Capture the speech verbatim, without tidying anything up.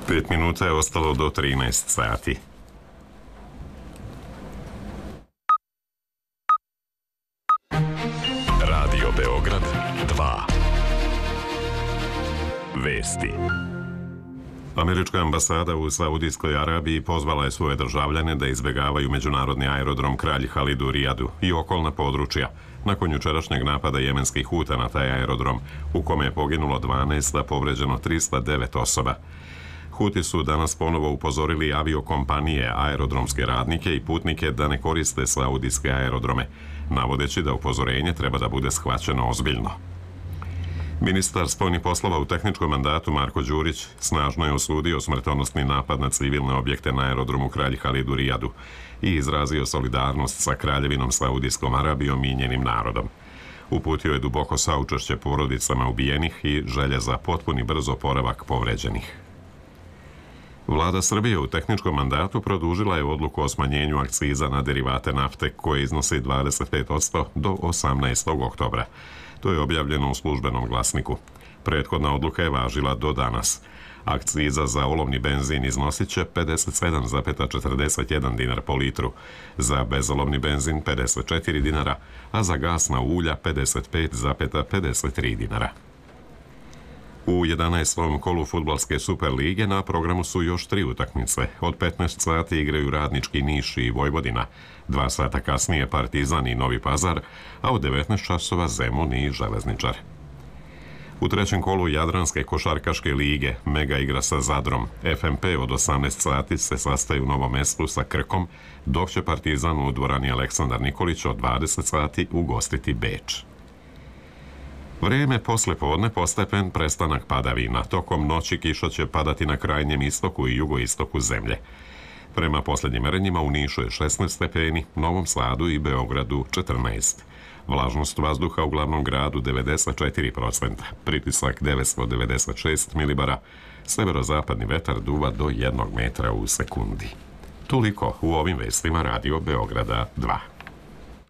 Pet minuta je ostalo do trinaest sati. Radio Beograd dva. Vesti. Američka ambasada u Saudijskoj Arabiji pozvala je svoje državljane da izbjegavaju međunarodni aerodrom Kralj Halid u Rijadu i okolna područja, nakon jučerašnjeg napada jemenskih Huta na taj aerodrom, u kome je poginulo dvanaest, a povređeno tristo devet osoba. Huti su danas ponovo upozorili aviokompanije, aerodromske radnike i putnike da ne koriste saudijske aerodrome, navodeći da upozorenje treba da bude shvaćeno ozbiljno. Ministar spoljnih poslova u tehničkom mandatu Marko Đurić snažno je osudio smrtonosni napad na civilne objekte na aerodromu Kralj Halid u Rijadu i izrazio solidarnost sa Kraljevinom Saudijskom Arabijom i njenim narodom. Uputio je duboko saučešće porodicama ubijenih i želje za potpuni brz oporavak povređenih. Vlada Srbije u tehničkom mandatu produžila je odluku o smanjenju akciza na derivate nafte koje iznosi dvadeset pet posto do osamnaestog oktobra. To je objavljeno u službenom glasniku. Prethodna odluka je važila do danas. Akciza za olovni benzin iznosit će pedeset sedam zarez četrdeset jedan dinar po litru, za bezolovni benzin pedeset četiri dinara, a za gasna ulja pedeset pet zarez pedeset tri dinara. U jedanaestom kolu fudbalske Super lige na programu su još tri utakmice. Od petnaest sati igraju Radnički Niš i Vojvodina, dva sata kasnije Partizan i Novi Pazar, a od devetnaest časova Zemun i Železničar. U trećem kolu Jadranske košarkaške lige Mega igra sa Zadrom. F M P od osamnaest sati se sastaje u Novom Mestu sa Krkom, dok će Partizan u dvorani Aleksandar Nikolić od dvadeset sati ugostiti Beč. Vreme posle podne postepen prestanak padavina. Tokom noći kiša će padati na krajnjem istoku i jugoistoku zemlje. Prema posljednjim merenjima u Nišu je šesnaest stepeni, Novom Sadu i Beogradu četrnaest. Vlažnost vazduha u glavnom gradu devedeset četiri posto, pritisak devetsto devedeset šest milibara, severozapadni vetar duva do jednog metra u sekundi. Toliko u ovim vestima Radio Beograda dva.